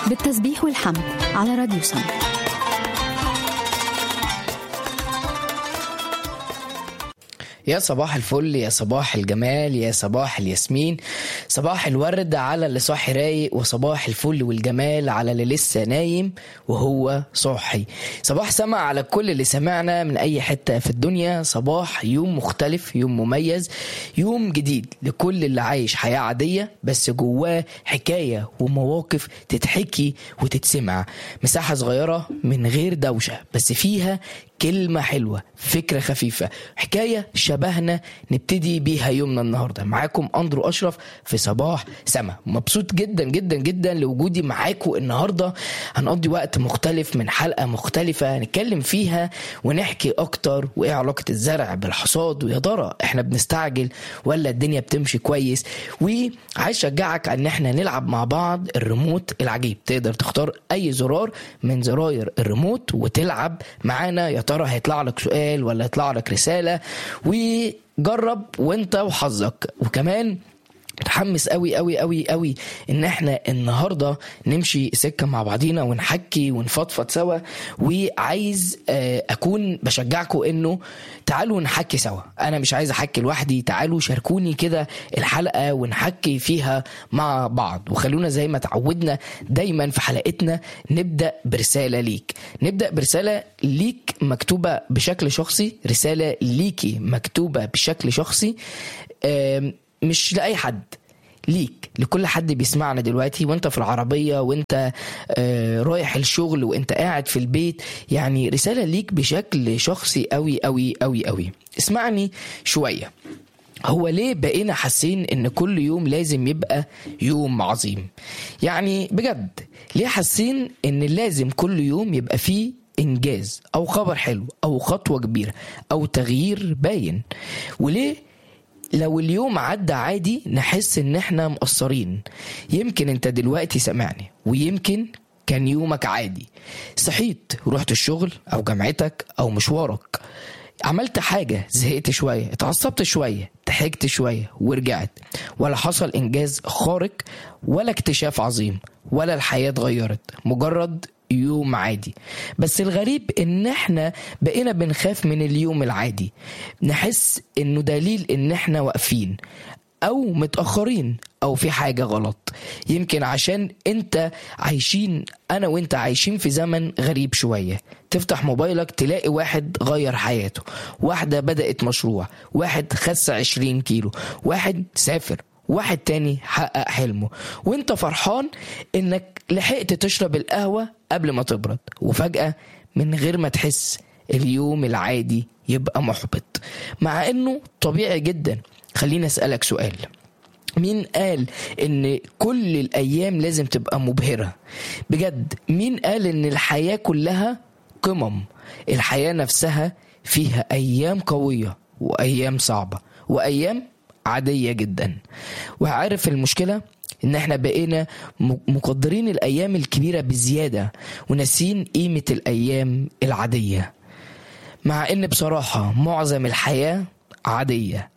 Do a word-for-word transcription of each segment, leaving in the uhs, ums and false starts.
بالتسبيح والحمد على راديو سم. يا صباح الفل، يا صباح الجمال، يا صباح الياسمين، صباح الورد على اللي صاحي رايق، وصباح الفل والجمال على اللي لسه نايم وهو صاحي. صباح سمع على كل اللي سمعنا من اي حتة في الدنيا. صباح يوم مختلف، يوم مميز، يوم جديد لكل اللي عايش حياة عادية بس جواه حكاية ومواقف تتحكي وتتسمع. مساحة صغيرة من غير دوشة بس فيها كلمة حلوة، فكرة خفيفة، حكاية شبهنا نبتدي بيها يومنا النهاردة. معاكم أندرو أشرف في صباح سما. مبسوط جدا جدا جدا لوجودي معاكم النهاردة. هنقضي وقت مختلف من حلقة مختلفة نتكلم فيها ونحكي أكتر وإيه علاقة الزرع بالحصاد، ويا ترى إحنا بنستعجل ولا الدنيا بتمشي كويس. وعايز أشجعك أن إحنا نلعب مع بعض الريموت العجيب. تقدر تختار أي زرار من زراير الريموت وتلعب معانا. يا ترى هيطلع لك سؤال ولا هيطلع لك رسالة، وجرب وانت وحظك. وكمان متحمس قوي قوي قوي قوي ان احنا النهاردة نمشي سكة مع بعضينا ونحكي ونفضفض سوا. وعايز اكون بشجعكم انه تعالوا نحكي سوا. انا مش عايز احكي لوحدي، تعالوا شاركوني كده الحلقة ونحكي فيها مع بعض. وخلونا زي ما تعودنا دايما في حلقتنا نبدأ برسالة ليك. نبدأ برسالة ليك مكتوبة بشكل شخصي، رسالة ليكي مكتوبة بشكل شخصي، مش لأي حد، ليك، لكل حد بيسمعنا دلوقتي وانت في العربية وانت آه رايح الشغل وانت قاعد في البيت. يعني رسالة ليك بشكل شخصي قوي قوي قوي قوي. اسمعني شوية. هو ليه بقينا حاسين ان كل يوم لازم يبقى يوم عظيم؟ يعني بجد ليه حاسين ان لازم كل يوم يبقى فيه انجاز او خبر حلو او خطوة كبيرة او تغيير باين؟ وليه لو اليوم عدى عادي نحس ان احنا مقصرين؟ يمكن انت دلوقتي سمعني ويمكن كان يومك عادي، صحيت ورحت الشغل او جامعتك او مشوارك، عملت حاجة، زهقت شوية، اتعصبت شوية، ضحكت شوية ورجعت، ولا حصل انجاز خارق ولا اكتشاف عظيم ولا الحياة اتغيرت، مجرد يوم عادي. بس الغريب ان احنا بقينا بنخاف من اليوم العادي، نحس انه دليل ان احنا واقفين او متأخرين او في حاجة غلط. يمكن عشان انت عايشين، انا وانت عايشين في زمن غريب شوية. تفتح موبايلك تلاقي واحد غير حياته، واحدة بدأت مشروع، واحد خس عشرين كيلو، واحد سافر، واحد تاني حقق حلمه، وانت فرحان انك لحقت تشرب القهوة قبل ما تبرد. وفجأة من غير ما تحس اليوم العادي يبقى محبط، مع انه طبيعي جدا. خليني اسألك سؤال. مين قال ان كل الايام لازم تبقى مبهرة؟ بجد مين قال ان الحياة كلها قمم؟ الحياة نفسها فيها ايام قوية وايام صعبة وايام عادية جدا. وعارف المشكلة ان احنا بقينا مقدرين الايام الكبيرة بزيادة وناسين قيمة الايام العادية، مع ان بصراحة معظم الحياة عادية.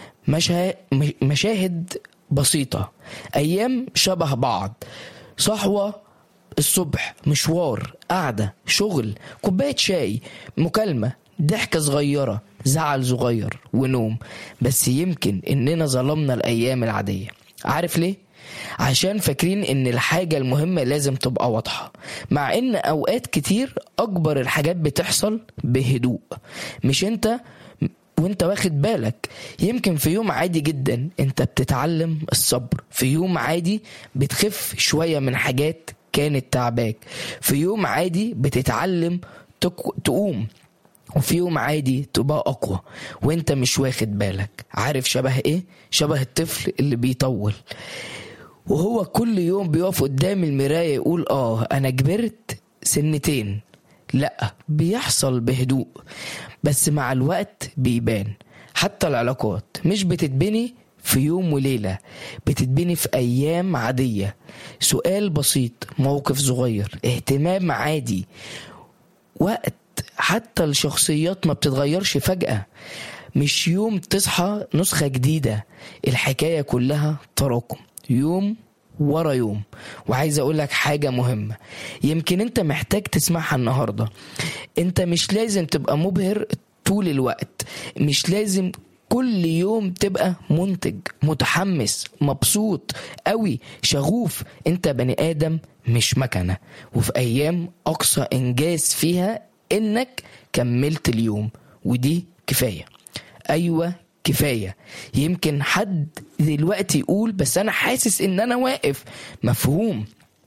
مشاهد بسيطة، ايام شبه بعض، صحوة الصبح، مشوار، قعدة، شغل، كوباية شاي، مكالمة، ضحكة صغيرة، زعل صغير، ونوم. بس يمكن اننا ظلمنا الايام العادية. عارف ليه؟ عشان فاكرين ان الحاجة المهمة لازم تبقى واضحة، مع ان اوقات كتير اكبر الحاجات بتحصل بهدوء، مش انت وانت واخد بالك. يمكن في يوم عادي جدا انت بتتعلم الصبر، في يوم عادي بتخف شوية من حاجات كانت تعباك، في يوم عادي بتتعلم تقوم، وفي يوم عادي تبقى أقوى وانت مش واخد بالك. عارف شبه ايه؟ شبه الطفل اللي بيطول وهو كل يوم بيقف قدام المراية يقول اه انا كبرت سنتين. لا، بيحصل بهدوء بس مع الوقت بيبان. حتى العلاقات مش بتتبني في يوم وليلة، بتتبني في أيام عادية. سؤال بسيط، موقف صغير، اهتمام عادي، وقت. حتى الشخصيات ما بتتغيرش فجأة، مش يوم تصحى نسخة جديدة. الحكاية كلها تراكم، يوم ورا يوم. وعايز اقول لك حاجة مهمة يمكن انت محتاج تسمعها النهاردة. انت مش لازم تبقى مبهر طول الوقت، مش لازم كل يوم تبقى منتج متحمس مبسوط قوي شغوف. انت بني ادم مش مكنة، وفي ايام اقصى انجاز فيها انك كملت اليوم، ودي كفاية. ايوه كفاية. يمكن حد دلوقتي يقول بس انا حاسس ان انا واقف. مفهوم،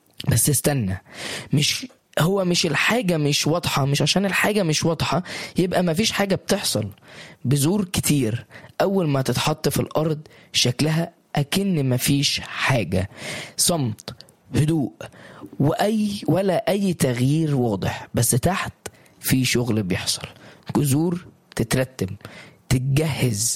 بس استنى، مش هو مش الحاجة مش واضحة، مش عشان الحاجة مش واضحة يبقى مفيش حاجة بتحصل. بذور كتير أول ما تتحط في الأرض شكلها أكن مفيش حاجة، صمت، هدوء، وأي ولا أي تغيير واضح، بس تحت في شغل بيحصل. جذور تترتب تتجهز.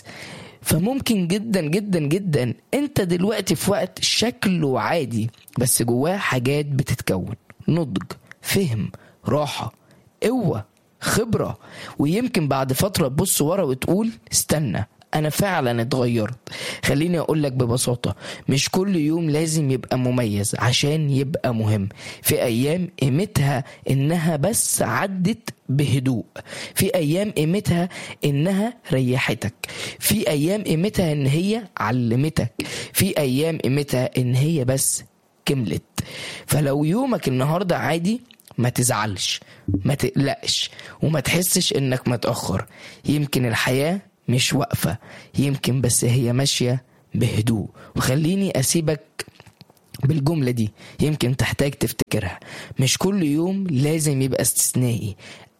فممكن جدا جدا جدا انت دلوقتي في وقت شكله عادي بس جواه حاجات بتتكون، نضج، فهم، راحة، قوة، خبرة. ويمكن بعد فترة تبص ورا وتقول استنى أنا فعلا اتغيرت. خليني أقولك ببساطة، مش كل يوم لازم يبقى مميز عشان يبقى مهم. في أيام قيمتها إنها بس عدت بهدوء، في أيام قيمتها إنها ريحتك، في أيام قيمتها إن هي علمتك، في أيام قيمتها إن هي بس كملت. فلو يومك النهاردة عادي ما تزعلش، ما تقلقش، وما تحسش إنك متأخر. يمكن الحياة مش واقفة، يمكن بس هي ماشية بهدوء. وخليني أسيبك بالجملة دي يمكن تحتاج تفتكرها، مش كل يوم لازم يبقى استثنائي.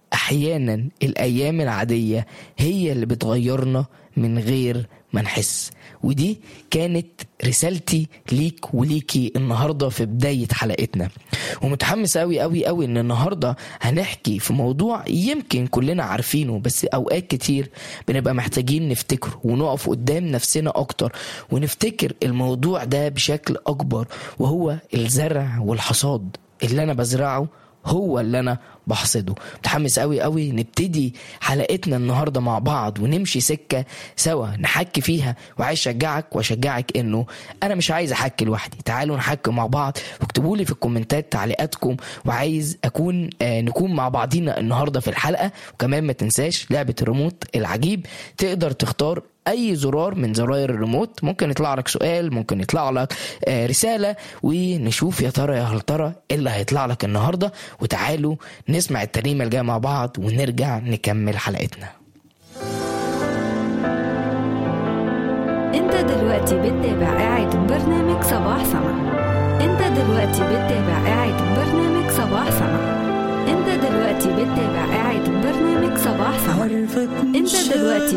أحيانا الأيام العادية هي اللي بتغيرنا من غير ما نحس. ودي كانت رسالتي ليك وليكي النهاردة في بداية حلقتنا. ومتحمس قوي قوي قوي ان النهاردة هنحكي في موضوع يمكن كلنا عارفينه، بس اوقات كتير بنبقى محتاجين نفتكره ونقف قدام نفسنا اكتر ونفتكر الموضوع ده بشكل اكبر، وهو الزرع والحصاد. اللي انا بزرعه هو اللي انا بحصده. متحمس قوي قوي نبتدي حلقتنا النهاردة مع بعض ونمشي سكة سوا نحكي فيها. وعايز اشجعك واشجعك انه انا مش عايز احكي لوحدي، تعالوا نحكي مع بعض. واكتبوا لي في الكومنتات تعليقاتكم، وعايز اكون آه نكون مع بعضينا النهاردة في الحلقة. وكمان ما تنساش لعبة الريموت العجيب، تقدر تختار اي زرار من زراير الريموت، ممكن يطلع لك سؤال، ممكن يطلع لك آه رسالة، ونشوف يا ترى يا هل ترى ايه اللي هيطلع لك النهاردة. وتعالوا نسمع الترنيمة الجاية مع بعض ونرجع نكمل حلقتنا. انت دلوقتي بتتابع قاعد برنامج صباح سما. انت دلوقتي بتتابع قاعد برنامج صباح سما. انت دلوقتي بتتابع قاعد برنامج صباح سما. انت دلوقتي